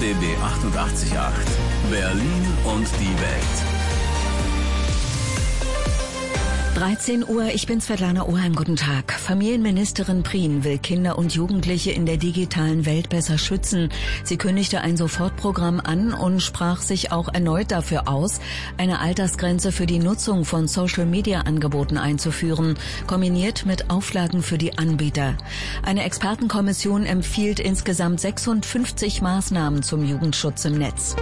RBB 88.8 Berlin und die Welt. 13 Uhr, ich bin Svetlana Oheim, guten Tag. Familienministerin Prien will Kinder und Jugendliche in der digitalen Welt besser schützen. Sie kündigte ein Sofortprogramm an und sprach sich auch erneut dafür aus, eine Altersgrenze für die Nutzung von Social-Media-Angeboten einzuführen, kombiniert mit Auflagen für die Anbieter. Eine Expertenkommission empfiehlt insgesamt 56 Maßnahmen zum Jugendschutz im Netz.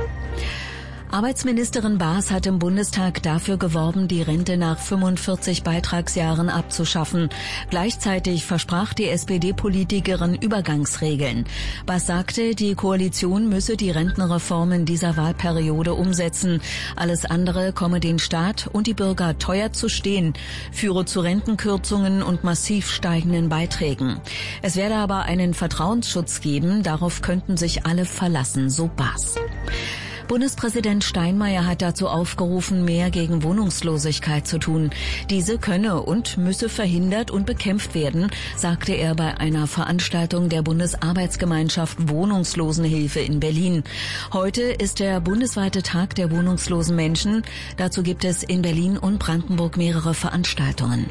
Arbeitsministerin Baas hat im Bundestag dafür geworben, die Rente nach 45 Beitragsjahren abzuschaffen. Gleichzeitig versprach die SPD-Politikerin Übergangsregeln. Baas sagte, die Koalition müsse die Rentenreform in dieser Wahlperiode umsetzen. Alles andere komme den Staat und die Bürger teuer zu stehen, führe zu Rentenkürzungen und massiv steigenden Beiträgen. Es werde aber einen Vertrauensschutz geben, darauf könnten sich alle verlassen, so Baas. Bundespräsident Steinmeier hat dazu aufgerufen, mehr gegen Wohnungslosigkeit zu tun. Diese könne und müsse verhindert und bekämpft werden, sagte er bei einer Veranstaltung der Bundesarbeitsgemeinschaft Wohnungslosenhilfe in Berlin. Heute ist der bundesweite Tag der wohnungslosen Menschen. Dazu gibt es in Berlin und Brandenburg mehrere Veranstaltungen.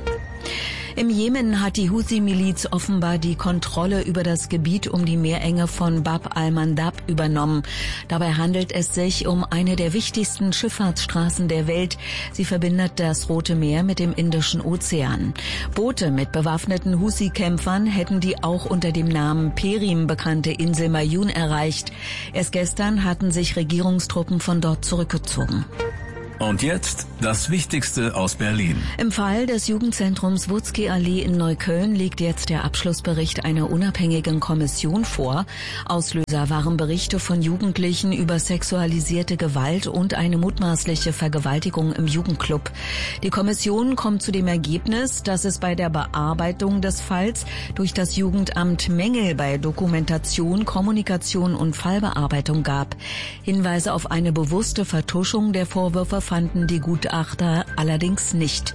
Im Jemen hat die Houthi-Miliz offenbar die Kontrolle über das Gebiet um die Meerenge von Bab al-Mandab übernommen. Dabei handelt es sich um eine der wichtigsten Schifffahrtsstraßen der Welt. Sie verbindet das Rote Meer mit dem Indischen Ozean. Boote mit bewaffneten Houthi-Kämpfern hätten die auch unter dem Namen Perim bekannte Insel Mayun erreicht. Erst gestern hatten sich Regierungstruppen von dort zurückgezogen. Und jetzt das Wichtigste aus Berlin. Im Fall des Jugendzentrums Wutzki-Allee in Neukölln liegt jetzt der Abschlussbericht einer unabhängigen Kommission vor. Auslöser waren Berichte von Jugendlichen über sexualisierte Gewalt und eine mutmaßliche Vergewaltigung im Jugendclub. Die Kommission kommt zu dem Ergebnis, dass es bei der Bearbeitung des Falls durch das Jugendamt Mängel bei Dokumentation, Kommunikation und Fallbearbeitung gab. Hinweise auf eine bewusste Vertuschung der Vorwürfe fanden die Gutachter allerdings nicht.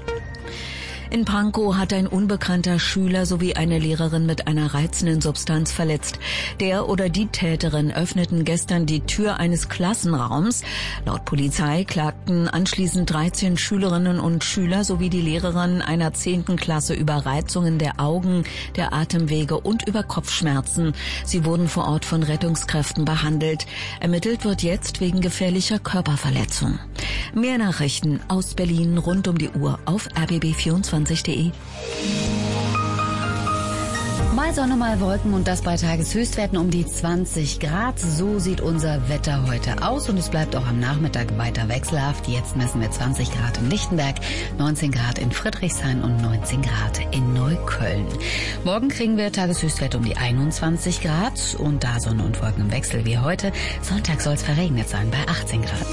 In Pankow hat ein unbekannter Schüler sowie eine Lehrerin mit einer reizenden Substanz verletzt. Der oder die Täterin öffneten gestern die Tür eines Klassenraums. Laut Polizei klagten anschließend 13 Schülerinnen und Schüler sowie die Lehrerin einer 10. Klasse über Reizungen der Augen, der Atemwege und über Kopfschmerzen. Sie wurden vor Ort von Rettungskräften behandelt. Ermittelt wird jetzt wegen gefährlicher Körperverletzung. Mehr Nachrichten aus Berlin rund um die Uhr auf rbb24.de. Mal Sonne, mal Wolken und das bei Tageshöchstwerten um die 20 Grad. So sieht unser Wetter heute aus und es bleibt auch am Nachmittag weiter wechselhaft. Jetzt messen wir 20 Grad in Lichtenberg, 19 Grad in Friedrichshain und 19 Grad in Neukölln. Morgen kriegen wir Tageshöchstwerte um die 21 Grad und da Sonne und Wolken im Wechsel wie heute. Sonntag soll es verregnet sein bei 18 Grad.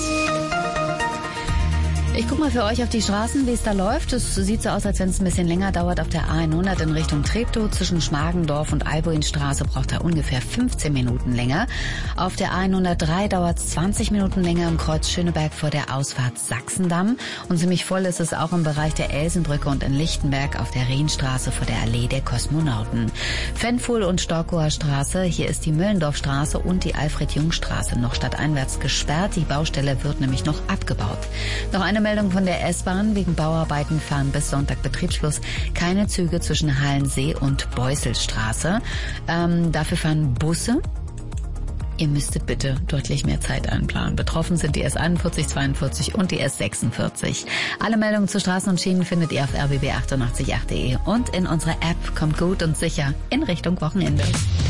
Ich guck mal für euch auf die Straßen, wie es da läuft. Es sieht so aus, als wenn es ein bisschen länger dauert auf der A100 in Richtung Treptow. Zwischen Schmargendorf und Albuinstraße braucht er ungefähr 15 Minuten länger. Auf der A103 dauert es 20 Minuten länger im Kreuz Schöneberg vor der Ausfahrt Sachsendamm. Und ziemlich voll ist es auch im Bereich der Elsenbrücke und in Lichtenberg auf der Rienstraße vor der Allee der Kosmonauten. Fenfuhl und Storkower Straße, hier ist die Müllendorfstraße und die Alfred-Jung-Straße noch stadteinwärts gesperrt. Die Baustelle wird nämlich noch abgebaut. Noch eine Meldung von der S-Bahn. Wegen Bauarbeiten fahren bis Sonntag Betriebsschluss keine Züge zwischen Hallensee und Beuselstraße. Dafür fahren Busse. Ihr müsstet bitte deutlich mehr Zeit einplanen. Betroffen sind die S41, 42 und die S46. Alle Meldungen zu Straßen und Schienen findet ihr auf rbb888.de und in unserer App. Kommt gut und sicher in Richtung Wochenende.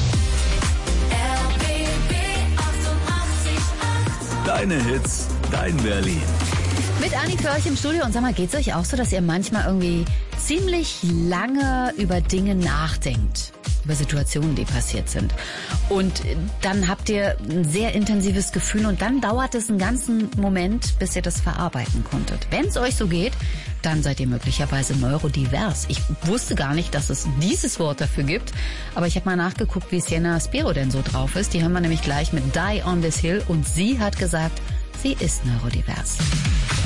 Deine Hits, dein Berlin. Mit Anni für euch im Studio. Und sag mal, geht's euch auch so, dass ihr manchmal irgendwie ziemlich lange über Dinge nachdenkt? Über Situationen, die passiert sind. Und dann habt ihr ein sehr intensives Gefühl und dann dauert es einen ganzen Moment, bis ihr das verarbeiten konntet. Wenn es euch so geht, dann seid ihr möglicherweise neurodivers. Ich wusste gar nicht, dass es dieses Wort dafür gibt, aber ich habe mal nachgeguckt, wie Sienna Spiro denn so drauf ist. Die hören wir nämlich gleich mit Die on this Hill und sie hat gesagt, sie ist neurodivers.